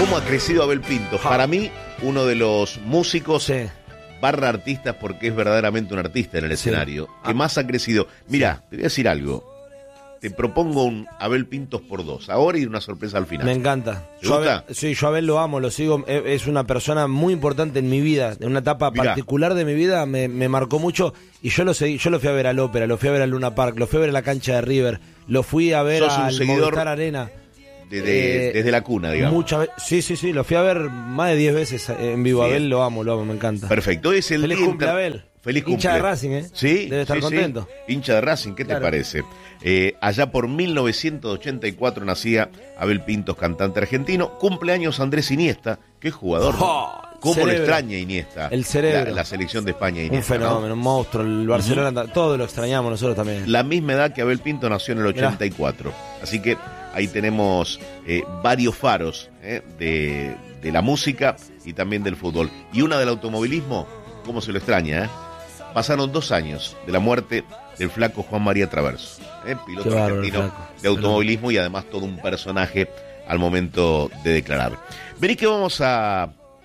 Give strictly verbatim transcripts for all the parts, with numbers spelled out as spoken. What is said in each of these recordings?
¿Cómo ha crecido Abel Pintos? Para mí, uno de los músicos sí. barra artistas, porque es verdaderamente un artista en el sí. escenario, que ah. más ha crecido. Mira, sí. te voy a decir algo. Te propongo un Abel Pintos por dos, ahora y una sorpresa al final. Me encanta. ¿Te yo gusta? Abel, sí, yo a Abel lo amo, lo sigo. Es una persona muy importante en mi vida, en una etapa Mirá. particular de mi vida, me, me marcó mucho. Y yo lo seguí, yo lo fui a ver al Ópera, lo fui a ver al Luna Park, lo fui a ver a la cancha de River, lo fui a ver al Movistar Arena. Desde, eh, desde la cuna, digamos. Muchas veces, sí, sí, sí, lo fui a ver más de diez veces en vivo. Sí. Abel lo amo, lo amo, me encanta. Perfecto, es el Feliz día cumple, inter... Abel. Feliz cumple. Hincha de Racing, ¿eh? Sí. Debe estar sí, contento. Sí. Hincha de Racing, ¿qué claro. te parece? Eh, allá por mil novecientos ochenta y cuatro nacía Abel Pintos, cantante argentino. Cumpleaños Andrés Iniesta, qué jugador. Oh, ¿Cómo lo extraña Iniesta? El cerebro. La, la selección de España, Iniesta. Un fenómeno, ¿no? Un monstruo. El Barcelona, uh-huh. todo lo extrañamos nosotros también. La misma edad que Abel Pintos, nació en el ochenta y cuatro. Mirá. Así que ahí tenemos eh, varios faros eh, de, de la música y también del fútbol. Y una del automovilismo, ¿cómo se lo extraña? Eh? Pasaron dos años de la muerte del flaco Juan María Traverso, eh, piloto Qué argentino bárbaro, de automovilismo y además todo un personaje al momento de declarar. Vení que vamos a,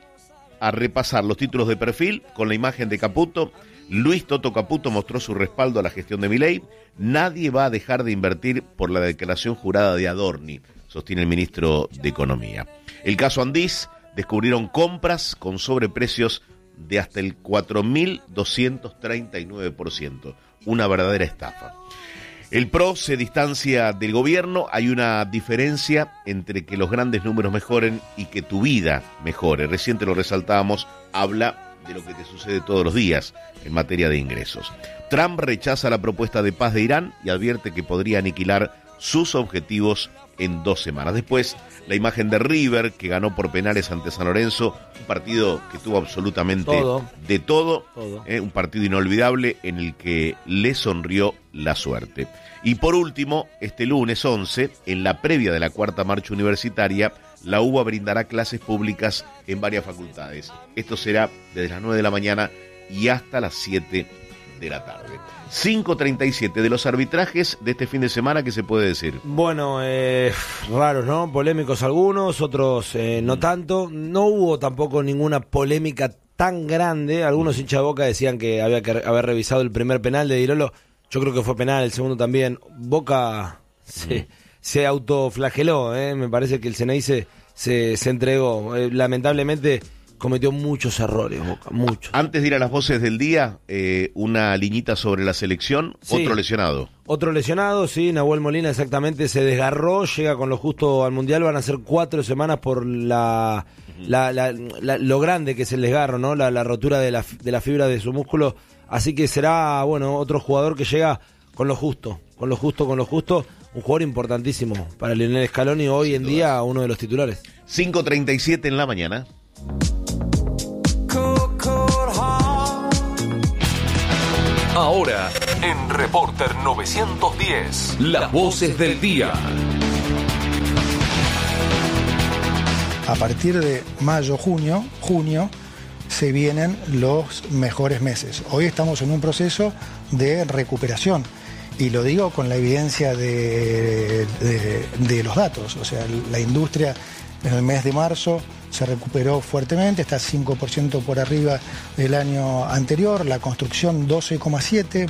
a repasar los títulos de perfil con la imagen de Caputo. Luis Toto Caputo mostró su respaldo a la gestión de Milei. Nadie va a dejar de invertir por la declaración jurada de Adorni, sostiene el ministro de Economía. El caso Andís, descubrieron compras con sobreprecios de hasta el cuatro mil doscientos treinta y nueve por ciento. Una verdadera estafa. El P R O se distancia del gobierno. Hay una diferencia entre que los grandes números mejoren y que tu vida mejore. Recién te lo resaltábamos, habla de lo que te sucede todos los días en materia de ingresos. Trump rechaza la propuesta de paz de Irán y advierte que podría aniquilar sus objetivos en dos semanas. Después, la imagen de River, que ganó por penales ante San Lorenzo, un partido que tuvo absolutamente todo. de todo, todo. Eh, un partido inolvidable en el que le sonrió la suerte. Y por último, este lunes once, en la previa de la cuarta marcha universitaria, la U B A brindará clases públicas en varias facultades. Esto será desde las nueve de la mañana y hasta las siete de la tarde. cinco treinta y siete de los arbitrajes de este fin de semana, ¿qué se puede decir? Bueno, eh, raros, ¿no? Polémicos algunos, otros eh, no tanto. No hubo tampoco ninguna polémica tan grande. Algunos hinchas de Boca decían que había que haber revisado el primer penal de Di Lolo. Yo creo que fue penal, el segundo también. Boca se, mm. se autoflageló, ¿eh? Me parece que el C N I se, se, se entregó. Eh, lamentablemente cometió muchos errores, Boca, muchos. Antes de ir a las voces del día, eh, una liñita sobre la selección, sí. Otro lesionado. Otro lesionado, sí, Nahuel Molina exactamente, se desgarró, llega con lo justo al Mundial, van a ser cuatro semanas por la, uh-huh. la, la, la lo grande que es el desgarro, ¿no? La, la rotura de la, de la fibra de su músculo, así que será, bueno, otro jugador que llega con lo justo, con lo justo, con lo justo, un jugador importantísimo para Lionel Scaloni, hoy Sin en dudas. Día uno de los titulares. cinco treinta y siete en la mañana. Ahora, en Reporter novecientos diez, las voces del día. A partir de mayo, junio, junio, se vienen los mejores meses. Hoy estamos en un proceso de recuperación. Y lo digo con la evidencia de, de, de los datos. O sea, la industria en el mes de marzo se recuperó fuertemente, está cinco por ciento por arriba del año anterior, la construcción doce coma siete.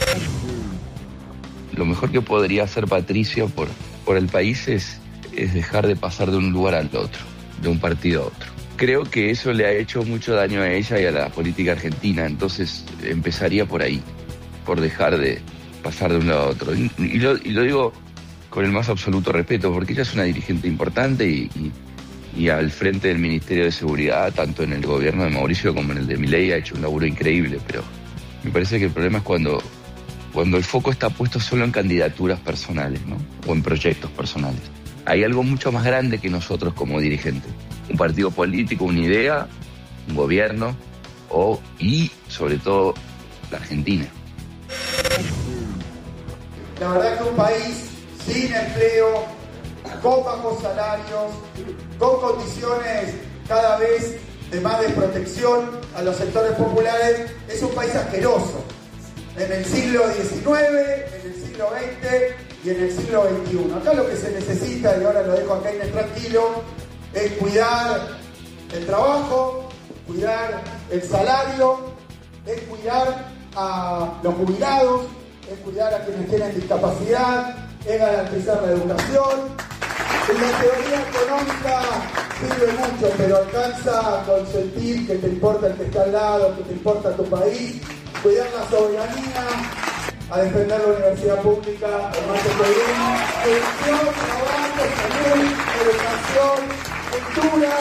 Lo mejor que podría hacer Patricia por, por el país es, es dejar de pasar de un lugar al otro, de un partido a otro. Creo que eso le ha hecho mucho daño a ella y a la política argentina, entonces empezaría por ahí, por dejar de pasar de un lado a otro. Y, y, lo, y lo digo con el más absoluto respeto, porque ella es una dirigente importante y, y, y al frente del Ministerio de Seguridad, tanto en el gobierno de Mauricio como en el de Milei, ha hecho un laburo increíble, pero me parece que el problema es cuando, cuando el foco está puesto solo en candidaturas personales, ¿no? O en proyectos personales. Hay algo mucho más grande que nosotros como dirigentes. Un partido político, una idea, un gobierno o, y sobre todo, la Argentina. La verdad que un país sin empleo, con bajos salarios, con condiciones cada vez de más desprotección a los sectores populares, es un país asqueroso. En el siglo diecinueve, en el siglo veinte y en el siglo veintiuno. Acá lo que se necesita, y ahora lo dejo acá tranquilo, es cuidar el trabajo, cuidar el salario, es cuidar a los jubilados, es cuidar a quienes tienen discapacidad, es garantizar la educación. En la teoría económica sirve mucho, pero alcanza a consentir que te importa el que está al lado, que te importa tu país, cuidar la soberanía, a defender la universidad pública, el más que viene, educación, trabajo, salud, educación, cultura.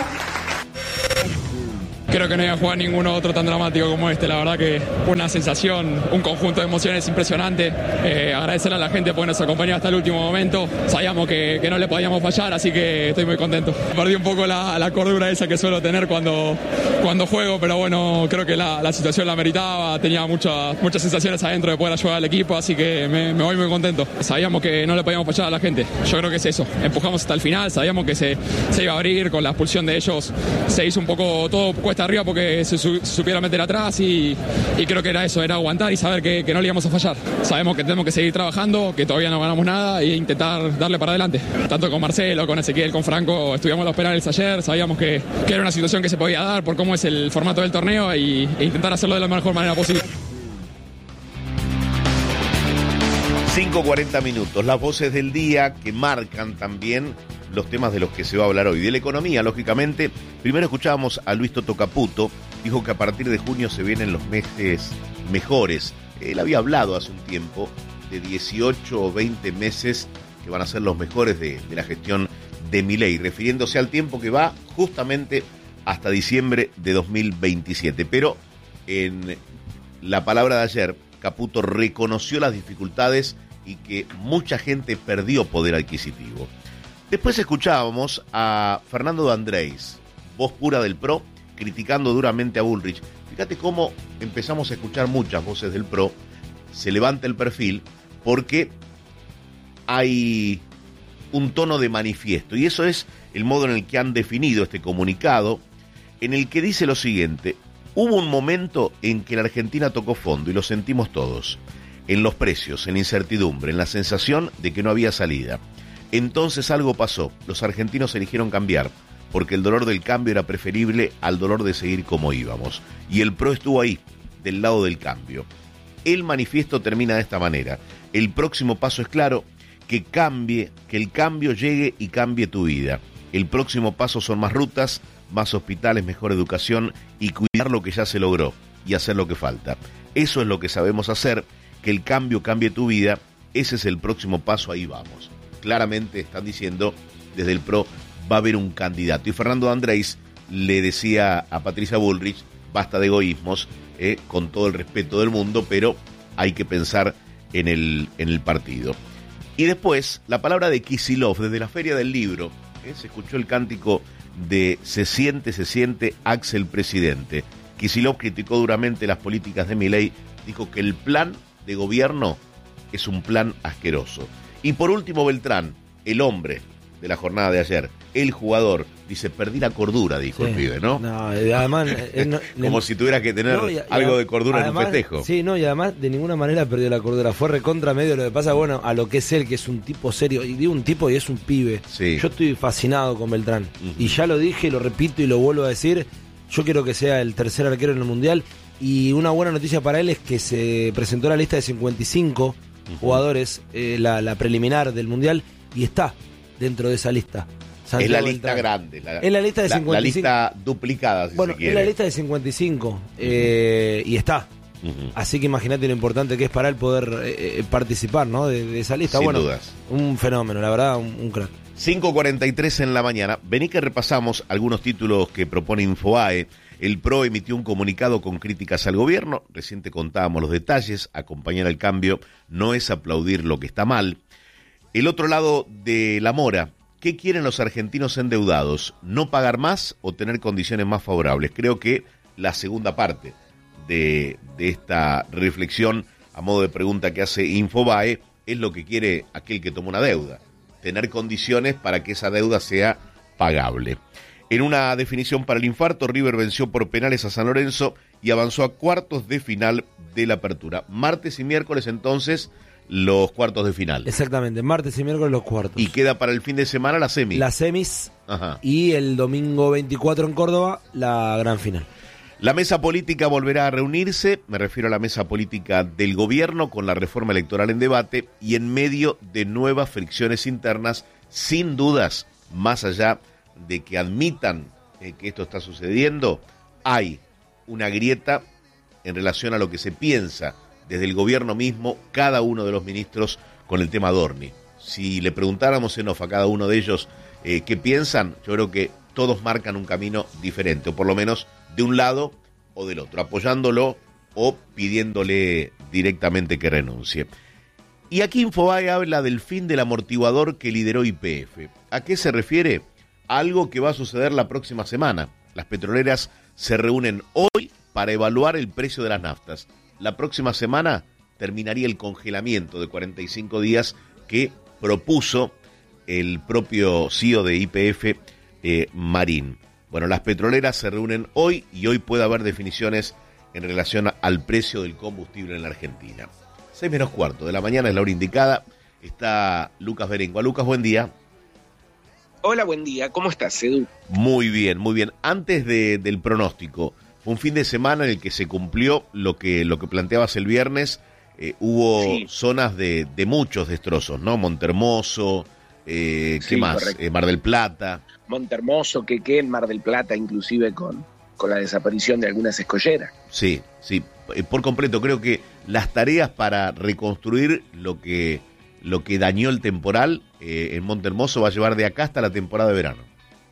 Creo que no iba a jugar ninguno otro tan dramático como este. La verdad que fue una sensación, un conjunto de emociones impresionante. Eh, agradecerle a la gente por nos acompañó hasta el último momento. Sabíamos que, que no le podíamos fallar, así que estoy muy contento. Perdí un poco la, la cordura esa que suelo tener cuando, cuando juego, pero bueno, creo que la, la situación la meritaba. Tenía muchas, muchas sensaciones adentro de poder ayudar al equipo, así que me, me voy muy contento. Sabíamos que no le podíamos fallar a la gente. Yo creo que es eso. Empujamos hasta el final, sabíamos que se, se iba a abrir con la expulsión de ellos. Se hizo un poco todo cuesta arriba porque se, su, se supiera meter atrás y, y creo que era eso, era aguantar y saber que, que no le íbamos a fallar. Sabemos que tenemos que seguir trabajando, que todavía no ganamos nada e intentar darle para adelante. Tanto con Marcelo, con Ezequiel, con Franco, estudiamos los penales ayer, sabíamos que, que era una situación que se podía dar por cómo es el formato del torneo y, e intentar hacerlo de la mejor manera posible. cinco cuarenta minutos, las voces del día que marcan también los temas de los que se va a hablar hoy. De la economía, lógicamente. Primero escuchábamos a Luis Toto Caputo, dijo que a partir de junio se vienen los meses mejores. Él había hablado hace un tiempo de dieciocho o veinte meses que van a ser los mejores de, de la gestión de Milei, refiriéndose al tiempo que va justamente hasta diciembre de dos mil veintisiete. Pero en la palabra de ayer, Caputo reconoció las dificultades y que mucha gente perdió poder adquisitivo. Después escuchábamos a Fernando de Andrés, voz pura del P R O, criticando duramente a Bullrich. Fíjate cómo empezamos a escuchar muchas voces del P R O, se levanta el perfil porque hay un tono de manifiesto, y eso es el modo en el que han definido este comunicado, en el que dice lo siguiente: hubo un momento en que la Argentina tocó fondo, y lo sentimos todos, en los precios, en la incertidumbre, en la sensación de que no había salida. Entonces algo pasó, los argentinos eligieron cambiar, porque el dolor del cambio era preferible al dolor de seguir como íbamos. Y el P R O estuvo ahí, del lado del cambio. El manifiesto termina de esta manera: el próximo paso es claro, que cambie, que el cambio llegue y cambie tu vida. El próximo paso son más rutas, más hospitales, mejor educación y cuidar lo que ya se logró y hacer lo que falta. Eso es lo que sabemos hacer, que el cambio cambie tu vida, ese es el próximo paso, ahí vamos. Claramente están diciendo desde el P R O va a haber un candidato. Y Fernando de Andrés le decía a Patricia Bullrich: basta de egoísmos, eh, con todo el respeto del mundo, pero hay que pensar en el, en el partido. Y después, la palabra de Kicillof, desde la Feria del Libro, eh, se escuchó el cántico de se siente, se siente Axel presidente. Kicillof criticó duramente las políticas de Milei, dijo que el plan de gobierno es un plan asqueroso. Y por último, Beltrán, el hombre de la jornada de ayer, el jugador, dice: perdí la cordura, dijo sí. el pibe, ¿no? No, además... eh, no, Como no, si tuviera que tener no, y, algo y, de cordura además, en un festejo. Sí, no, y además de ninguna manera perdió la cordura, fue recontra medio. Lo que pasa, bueno, a lo que es él, que es un tipo serio, y digo un tipo y es un pibe. Sí. Yo estoy fascinado con Beltrán, uh-huh. y ya lo dije, lo repito y lo vuelvo a decir, yo quiero que sea el tercer arquero en el Mundial, y una buena noticia para él es que se presentó la lista de cincuenta y cinco uh-huh. jugadores, eh, la, la preliminar del Mundial, y está dentro de esa lista. Santiago es la lista Beltrán. grande. La, es la lista de la, cincuenta y cinco. La lista duplicada, si bueno, se quiere. es la lista de cincuenta y cinco, uh-huh. eh, y está. Uh-huh. Así que imagínate lo importante que es para él poder eh, participar, ¿no? De, de esa lista. Sin bueno, dudas. Un fenómeno, la verdad, un, un crack. cinco cuarenta y tres en la mañana. Vení que repasamos algunos títulos que propone Infobae. El P R O emitió un comunicado con críticas al gobierno. Recién te contábamos los detalles. Acompañar al cambio no es aplaudir lo que está mal. El otro lado de la mora. ¿Qué quieren los argentinos endeudados? ¿No pagar más o tener condiciones más favorables? Creo que la segunda parte de, de esta reflexión, a modo de pregunta que hace Infobae, es lo que quiere aquel que toma una deuda. Tener condiciones para que esa deuda sea pagable. En una definición para el infarto, River venció por penales a San Lorenzo y avanzó a cuartos de final de la apertura. Martes y miércoles, entonces, los cuartos de final. Exactamente, martes y miércoles los cuartos. Y queda para el fin de semana la semis. Las semis, Ajá. Y el domingo veinticuatro en Córdoba, la gran final. La mesa política volverá a reunirse, me refiero a la mesa política del gobierno con la reforma electoral en debate y en medio de nuevas fricciones internas, sin dudas, más allá de que admitan eh, que esto está sucediendo, hay una grieta en relación a lo que se piensa desde el gobierno mismo, cada uno de los ministros con el tema Dorni. Si le preguntáramos en off a cada uno de ellos eh, qué piensan, yo creo que todos marcan un camino diferente, o por lo menos de un lado o del otro, apoyándolo o pidiéndole directamente que renuncie. Y aquí Infobae habla del fin del amortiguador que lideró Y P F. ¿A qué se refiere? Algo que va a suceder la próxima semana. Las petroleras se reúnen hoy para evaluar el precio de las naftas. La próxima semana terminaría el congelamiento de cuarenta y cinco días que propuso el propio C E O de Y P F, eh, Marín. Bueno, las petroleras se reúnen hoy y hoy puede haber definiciones en relación al precio del combustible en la Argentina. Seis menos cuarto de la mañana es la hora indicada. Está Lucas Berengua. Lucas, buen día. Hola, buen día. ¿Cómo estás, Edu? Muy bien, muy bien. Antes de, del pronóstico, fue un fin de semana en el que se cumplió lo que, lo que planteabas el viernes. Eh, hubo sí. zonas de, de muchos destrozos, ¿no? Montermoso, eh, ¿qué sí, más? Eh, Mar del Plata. Montermoso, Quequén, Mar del Plata, inclusive con, con la desaparición de algunas escolleras. Sí, sí, por completo. Creo que las tareas para reconstruir lo que, lo que dañó el temporal eh, en Montermoso va a llevar de acá hasta la temporada de verano.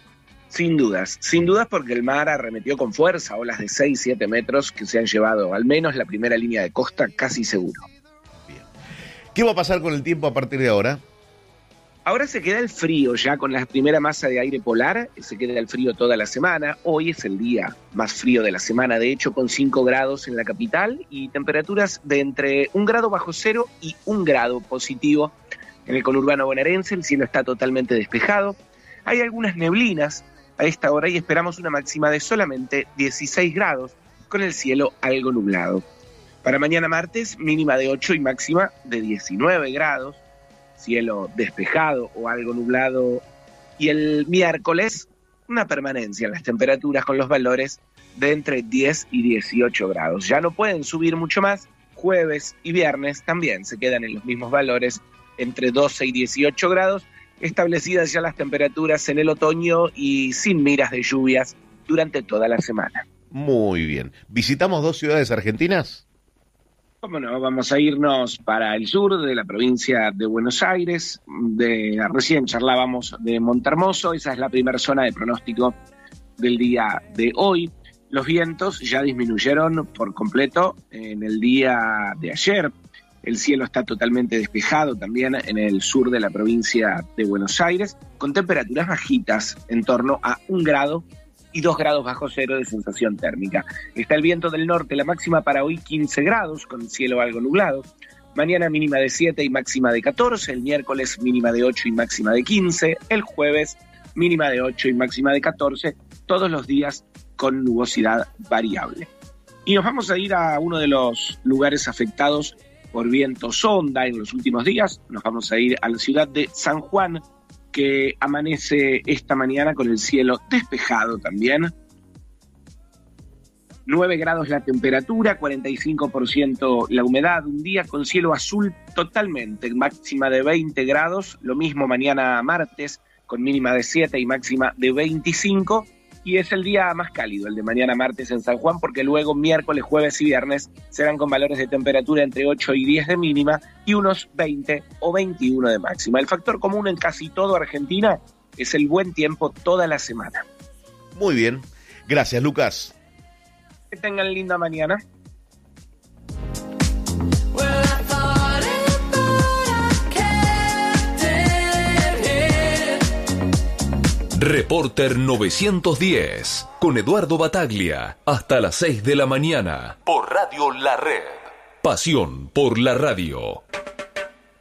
Sin dudas, sin dudas porque el mar arremetió con fuerza, olas de seis, siete metros que se han llevado al menos la primera línea de costa casi seguro. Bien. ¿Qué va a pasar con el tiempo a partir de ahora? Ahora se queda el frío ya con la primera masa de aire polar, se queda el frío toda la semana. Hoy es el día más frío de la semana, de hecho con cinco grados en la capital y temperaturas de entre un grado bajo cero y un grado positivo. En el conurbano bonaerense el cielo está totalmente despejado, hay algunas neblinas a esta hora y esperamos una máxima de solamente dieciséis grados con el cielo algo nublado. Para mañana martes mínima de ocho y máxima de diecinueve grados. Cielo despejado o algo nublado, y el miércoles una permanencia en las temperaturas con los valores de entre diez y dieciocho grados. Ya no pueden subir mucho más. Jueves y viernes también se quedan en los mismos valores, entre doce y dieciocho grados, establecidas ya las temperaturas en el otoño y sin miras de lluvias durante toda la semana. Muy bien. ¿Visitamos dos ciudades argentinas? Cómo no, vamos a irnos para el sur de la provincia de Buenos Aires. De, recién charlábamos de Montermoso, esa es la primera zona de pronóstico del día de hoy. Los vientos ya disminuyeron por completo en el día de ayer. El cielo está totalmente despejado también en el sur de la provincia de Buenos Aires, con temperaturas bajitas, en torno a un grado y dos grados bajo cero de sensación térmica. Está el viento del norte, la máxima para hoy quince grados, con el cielo algo nublado. Mañana mínima de siete y máxima de catorce, el miércoles mínima de ocho y máxima de quince, el jueves mínima de ocho y máxima de catorce, todos los días con nubosidad variable. Y nos vamos a ir a uno de los lugares afectados por viento sonda en los últimos días. Nos vamos a ir a la ciudad de San Juan, que amanece esta mañana con el cielo despejado también. nueve grados la temperatura, cuarenta y cinco por ciento la humedad, un día con cielo azul totalmente, máxima de veinte grados, lo mismo mañana martes, con mínima de siete y máxima de veinticinco, y es el día más cálido, el de mañana martes en San Juan, porque luego miércoles, jueves y viernes serán con valores de temperatura entre ocho y diez de mínima y unos veinte o veintiuno de máxima. El factor común en casi todo Argentina es el buen tiempo toda la semana. Muy bien, gracias Lucas. Que tengan linda mañana. Reporter novecientos diez, con Eduardo Bataglia, hasta las seis de la mañana, por Radio La Red. Pasión por la radio.